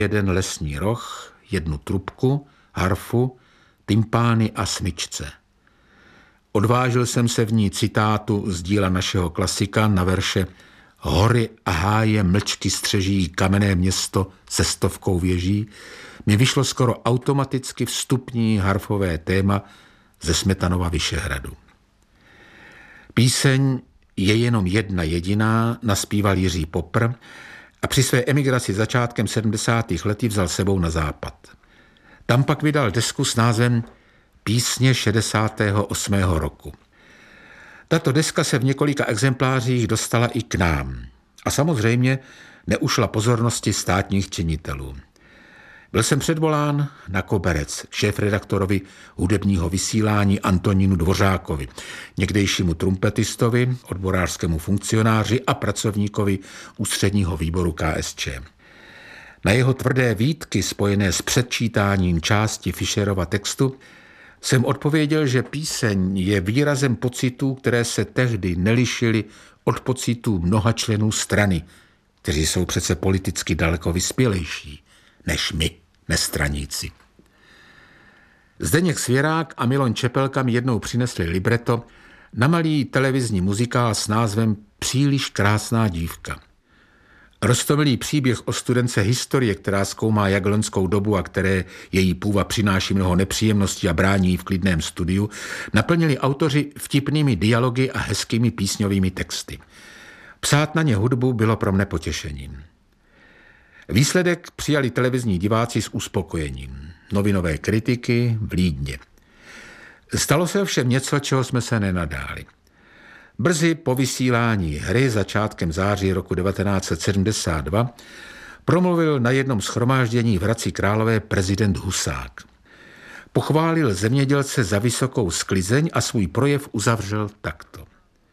jeden lesní roh, jednu trubku, harfu, tympány a smyčce. Odvážil jsem se v ní citátu z díla našeho klasika na verše Hory a háje mlčky střeží kamenné město se 100 věží. Mi vyšlo skoro automaticky vstupní harfové téma ze Smetanova Vyšehradu. Píseň Je jenom jedna jediná naspíval Jiří Popr a při své emigraci začátkem 70. let vzal sebou na západ. Tam pak vydal desku s názvem Písně 68. roku. Tato deska se v několika exemplářích dostala i k nám a samozřejmě neušla pozornosti státních činitelů. Byl jsem předvolán na koberec šéfredaktorovi hudebního vysílání Antonínu Dvořákovi, někdejšímu trumpetistovi, odborářskému funkcionáři a pracovníkovi ústředního výboru KSČ. Na jeho tvrdé výtky spojené s předčítáním části Fischerova textu jsem odpověděl, že píseň je výrazem pocitů, které se tehdy nelišily od pocitů mnoha členů strany, kteří jsou přece politicky daleko vyspělejší než my, nestraníci. Zdeněk Svěrák a Miloň Čepelka mi jednou přinesli libreto na malý televizní muzikál s názvem Příliš krásná dívka. Roztomilý příběh o studence historie, která zkoumá jagiellonskou dobu a které její půva přináší mnoho nepříjemností a brání v klidném studiu, naplnili autoři vtipnými dialogy a hezkými písňovými texty. Psát na ně hudbu bylo pro mne potěšením. Výsledek přijali televizní diváci s uspokojením. Novinové kritiky vlídně. Stalo se ovšem něco, čeho jsme se nenadáli. Brzy po vysílání hry začátkem září roku 1972 promluvil na jednom shromáždění v Hradci Králové prezident Husák. Pochválil zemědělce za vysokou sklizeň a svůj projev uzavřel takto.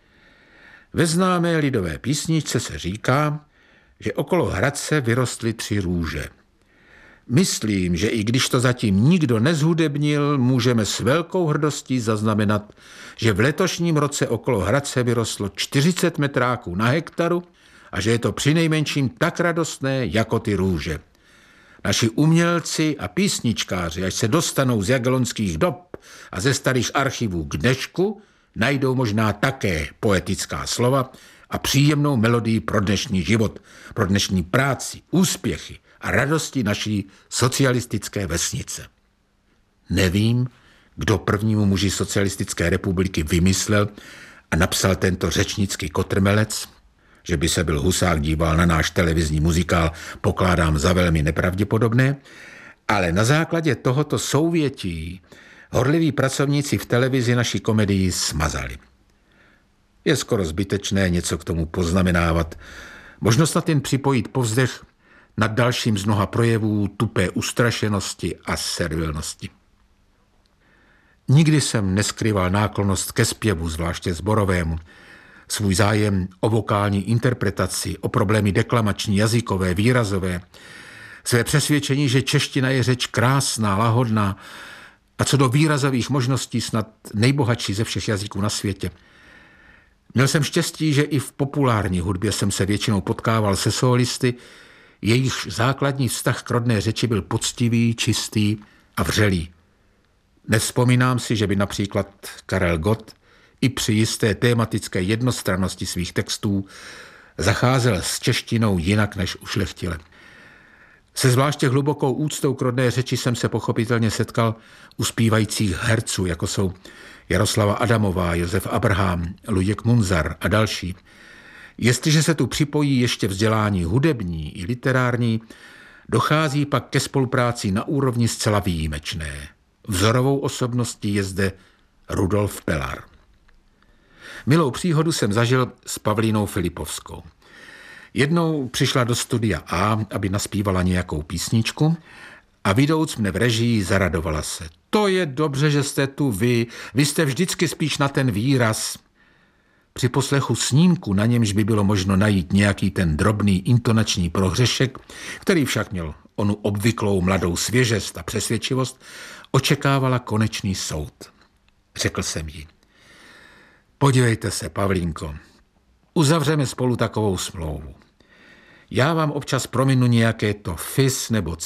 Ve známé lidové písničce se říká, že okolo Hradce vyrostly 3 růže. Myslím, že i když to zatím nikdo nezhudebnil, můžeme s velkou hrdostí zaznamenat, že v letošním roce okolo Hradce vyrostlo 40 metráků na hektaru a že je to přinejmenším tak radostné jako ty růže. Naši umělci a písničkáři, až se dostanou z jagellonských dob a ze starých archivů k dnešku, najdou možná také poetická slova a příjemnou melodii pro dnešní život, pro dnešní práci, úspěchy a radosti naší socialistické vesnice. Nevím, kdo prvnímu muži socialistické republiky vymyslel a napsal tento řečnický kotrmelec, že by se byl Husák díval na náš televizní muzikál, pokládám za velmi nepravděpodobné, ale na základě tohoto souvětí horliví pracovníci v televizi naší komedii smazali. Je skoro zbytečné něco k tomu poznamenávat, možno snad jen připojit povzdech nad dalším z mnoha projevů tupé ustrašenosti a servilnosti. Nikdy jsem neskrýval náklonnost ke zpěvu, zvláště sborovému, svůj zájem o vokální interpretaci, o problémy deklamační, jazykové, výrazové, své přesvědčení, že čeština je řeč krásná, lahodná a co do výrazových možností snad nejbohatší ze všech jazyků na světě. Měl jsem štěstí, že i v populární hudbě jsem se většinou potkával se sólisty, jejichž základní vztah k rodné řeči byl poctivý, čistý a vřelý. Nevzpomínám si, že by například Karel Gott i při jisté tématické jednostrannosti svých textů zacházel s češtinou jinak než ušlechtile. Se zvláště hlubokou úctou k rodné řeči jsem se pochopitelně setkal u zpívajících herců, jako jsou Jaroslava Adamová, Josef Abraham, Luděk Munzar a další. Jestliže se tu připojí ještě vzdělání hudební i literární, dochází pak ke spolupráci na úrovni zcela výjimečné. Vzorovou osobností je zde Rudolf Pelar. Milou příhodu jsem zažil s Pavlínou Filipovskou. Jednou přišla do studia A, aby naspívala nějakou písničku a vidouc mne v režii zaradovala se. To je dobře, že jste tu vy jste vždycky spíš na ten výraz. Při poslechu snímku, na němž by bylo možno najít nějaký ten drobný intonační prohřešek, který však měl onu obvyklou mladou svěžest a přesvědčivost, očekávala konečný soud. Řekl jsem jí. Podívejte se, Pavlínko, uzavřeme spolu takovou smlouvu. Já vám občas prominu nějaké to fis nebo